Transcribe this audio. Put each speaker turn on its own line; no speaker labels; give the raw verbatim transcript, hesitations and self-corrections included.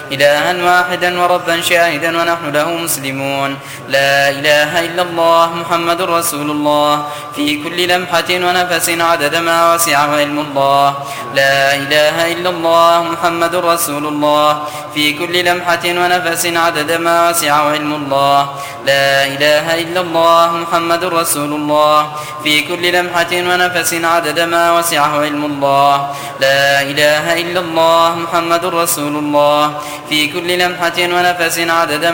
إلها واحدا وربا شاهدا ونحن له مسلمون. لا إله إلا الله محمد رسول الله في كل لمحة ونفس عدد ما وسعه علم الله. لا إله إلا الله محمد رسول الله في كل لمحة ونفس عدد ما وسعه علم الله. لا إله إلا الله محمد رسول الله في كل لمحة ونفس عدد ما وسعه علم الله. لا إله إلا الله محمد رسول الله في كل لمحة ونفس عدد